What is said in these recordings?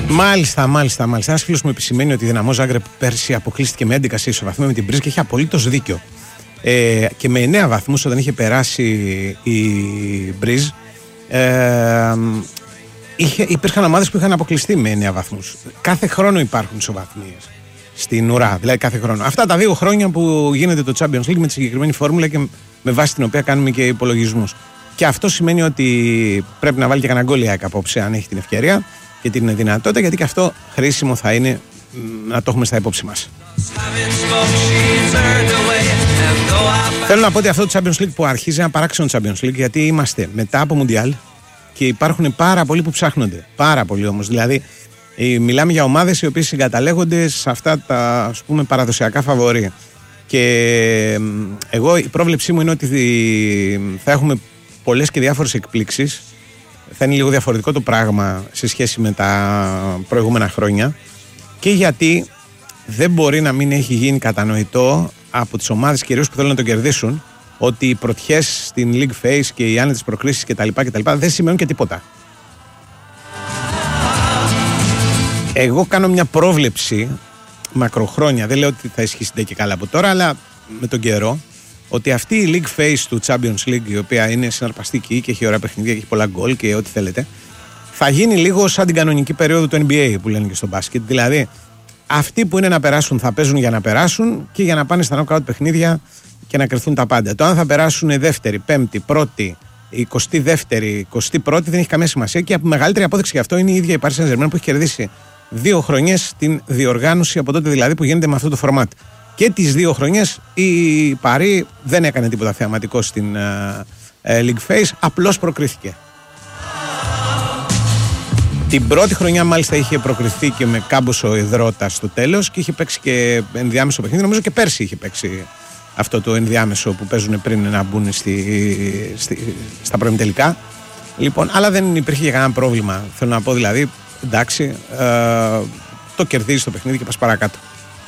Μάλιστα. Ένας φίλος μου επισημαίνει ότι η Δυναμό Ζάγκρεπ πέρσι αποκλείστηκε με 11 σε ισοβαθμία με την Μπριζ και έχει απολύτως δίκιο. Και με 9 βαθμούς όταν είχε περάσει η Μπριζ, υπήρχαν ομάδες που είχαν αποκλειστεί με 9 βαθμούς. Κάθε χρόνο υπάρχουν ισοβαθμίες στην ουρά, δηλαδή κάθε χρόνο. Αυτά τα 2 χρόνια που γίνεται το Champions League με τη συγκεκριμένη φόρμουλα και με βάση την οποία κάνουμε και υπολογισμούς. Και αυτό σημαίνει ότι πρέπει να βάλει και κανένα γκόλ η ΑΕΚ απόψε, αν έχει την ευκαιρία και την δυνατότητα, γιατί και αυτό χρήσιμο θα είναι να το έχουμε στα υπόψη μας. Θέλω να πω ότι αυτό το Champions League που αρχίζει ένα παράξενο Champions League, γιατί είμαστε μετά από Μουντιάλ και υπάρχουν πάρα πολλοί που ψάχνονται. Πάρα πολλοί όμως. Δηλαδή, μιλάμε για ομάδες οι οποίες συγκαταλέγονται σε αυτά τα, ας πούμε, παραδοσιακά φαβορί. Και εγώ η πρόβλεψή μου είναι ότι θα έχουμε πολλές και διάφορες εκπλήξεις. Θα είναι λίγο διαφορετικό το πράγμα σε σχέση με τα προηγούμενα χρόνια. Και γιατί δεν μπορεί να μην έχει γίνει κατανοητό από τις ομάδες κυρίως που θέλουν να το κερδίσουν, ότι οι πρωτιές στην League Phase και οι άνετες προκρίσεις κτλ. Δεν σημαίνουν και τίποτα. Εγώ κάνω μια πρόβλεψη μακροχρόνια, δεν λέω ότι θα ισχύσει και καλά από τώρα, αλλά με τον καιρό, ότι αυτή η League Phase του Champions League, η οποία είναι συναρπαστική και έχει ωραία παιχνίδια και έχει πολλά γκολ και ό,τι θέλετε, θα γίνει λίγο σαν την κανονική περίοδο του NBA που λένε και στο μπάσκετ. Δηλαδή, αυτοί που είναι να περάσουν θα παίζουν για να περάσουν και για να πάνε στα knockout παιχνίδια και να κρυθούν τα πάντα. Το αν θα περάσουν δεύτερη, πέμπτη, πρώτη, 22η, 21η δεν έχει καμία σημασία, και από μεγαλύτερη απόδειξη γι' αυτό είναι η ίδια η Paris Saint-Germain που έχει κερδίσει 2 χρονιές την διοργάνωση, από τότε δηλαδή που γίνεται με αυτό το format. Και τις 2 χρονιές η Paris δεν έκανε τίποτα θεαματικό στην League Phase, απλώς προκρίθηκε. Την πρώτη χρονιά μάλιστα είχε προκριθεί και με κάμποσο υδρότα στο τέλος και είχε παίξει και ενδιάμεσο παιχνίδι. Νομίζω και πέρσι είχε παίξει αυτό το ενδιάμεσο που παίζουν πριν να μπουν στα προημιτελικά. Λοιπόν, αλλά δεν υπήρχε για κανένα πρόβλημα. Θέλω να πω δηλαδή, εντάξει, το κερδίζει το παιχνίδι και πας παρακάτω.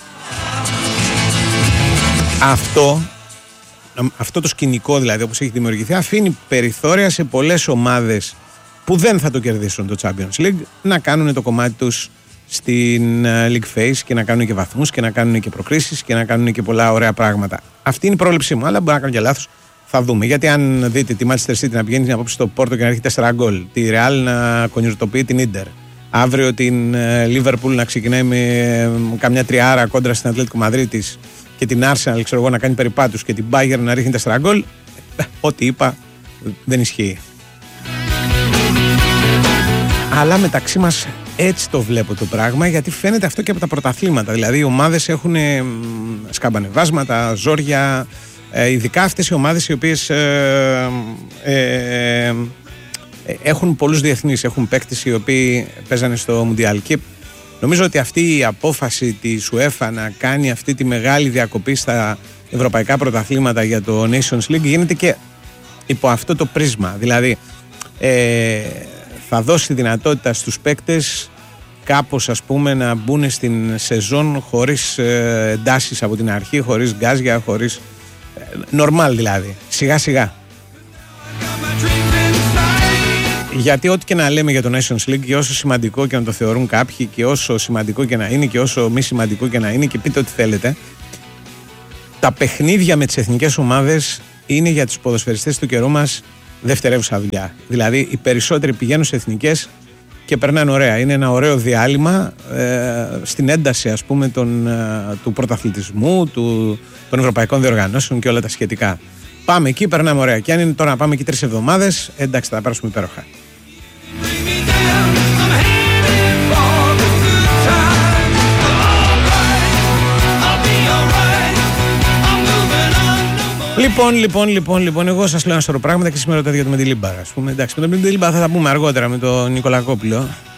Αυτό το σκηνικό δηλαδή, όπως έχει δημιουργηθεί, αφήνει περιθώρια σε πολλές ομάδες που δεν θα το κερδίσουν το Champions League να κάνουν το κομμάτι τους στην League Phase και να κάνουν και βαθμούς και να κάνουν και προκρίσεις και να κάνουν και πολλά ωραία πράγματα. Αυτή είναι η πρόβλεψή μου, αλλά μπορεί να κάνω και λάθος. Θα δούμε. Γιατί αν δείτε τη Manchester City να πηγαίνει απόψε στο Πόρτο και να έχει 4 γκολ, τη Real να κονιορτοποιεί την Inter, αύριο την Liverpool να ξεκινάει με καμιά τριάρα κόντρα στην Ατλέτικο Μαδρίτης και την Arsenal, ξέρω εγώ, να κάνει περιπάτους και την Bayern να ρίχνει 4 γκολ, ό,τι είπα δεν ισχύει. Αλλά μεταξύ μας έτσι το βλέπω το πράγμα, γιατί φαίνεται αυτό και από τα πρωταθλήματα. Δηλαδή οι ομάδες έχουν σκαμπανεβάσματα, ζόρια, ειδικά αυτές οι ομάδες οι οποίες έχουν πολλούς διεθνείς, έχουν παίκτες οι οποίοι παίζανε στο Μουντιάλ. Και νομίζω ότι αυτή η απόφαση της UEFA να κάνει αυτή τη μεγάλη διακοπή στα ευρωπαϊκά πρωταθλήματα για το Nations League γίνεται και υπό αυτό το πρίσμα. Δηλαδή θα δώσει δυνατότητα στους παίκτες κάπως, ας πούμε, να μπουν στην σεζόν χωρίς εντάσεις από την αρχή, χωρίς γκάζια, χωρίς νορμάλ δηλαδή, σιγά σιγά. Γιατί ό,τι και να λέμε για το Nations League, και όσο σημαντικό και να το θεωρούν κάποιοι και όσο σημαντικό και να είναι και όσο μη σημαντικό και να είναι, και πείτε ό,τι θέλετε, τα παιχνίδια με τις εθνικές ομάδες είναι για τους ποδοσφαιριστές του καιρού μας δευτερεύουσα δουλειά. Δηλαδή οι περισσότεροι πηγαίνουν σε εθνικές και περνάνε ωραία. Είναι ένα ωραίο διάλειμμα στην ένταση, ας πούμε, του πρωταθλητισμού, των ευρωπαϊκών διοργανώσεων και όλα τα σχετικά. Πάμε εκεί, περνάμε ωραία. Και αν είναι τώρα να πάμε εκεί 3 εβδομάδες, εντάξει, θα τα περάσουμε υπέροχα. Λοιπόν, εγώ σας λέω ένα σωρό πράγματα και σήμερα το ίδιο με τη Λίμπαρα. Ας πούμε, εντάξει, με τον Λίμπαρα θα τα πούμε αργότερα με τον Νικολακόπουλο.